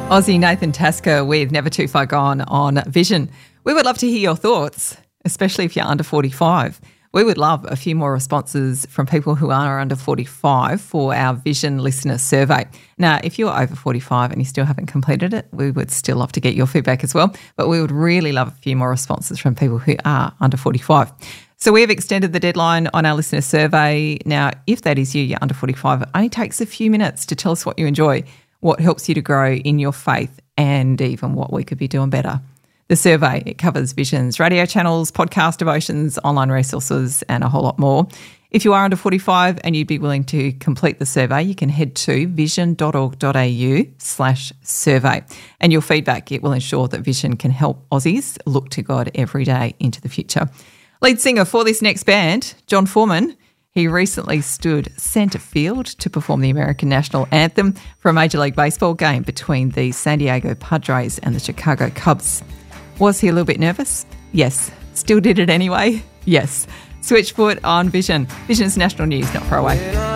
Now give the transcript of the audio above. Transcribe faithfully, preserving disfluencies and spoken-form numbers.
Aussie Nathan Tasker with Never Too Far Gone on Vision. We would love to hear your thoughts, especially if you're under forty-five. We would love a few more responses from people who are under forty-five for our Vision listener survey. Now, if you're over forty-five and you still haven't completed it, we would still love to get your feedback as well. But we would really love a few more responses from people who are under forty-five. So we have extended the deadline on our listener survey. Now, if that is you, you're under forty-five, it only takes a few minutes to tell us what you enjoy, what helps you to grow in your faith, and even what we could be doing better. The survey, it covers Vision's radio channels, podcast devotions, online resources, and a whole lot more. If you are under forty-five and you'd be willing to complete the survey, you can head to vision.org.au slash survey. And your feedback, it will ensure that Vision can help Aussies look to God every day into the future. Lead singer for this next band, John Foreman, he recently stood centre field to perform the American national anthem for a Major League Baseball game between the San Diego Padres and the Chicago Cubs. Was he a little bit nervous? Yes. Still did it anyway? Yes. Switchfoot on Vision. Vision's national news, not far away.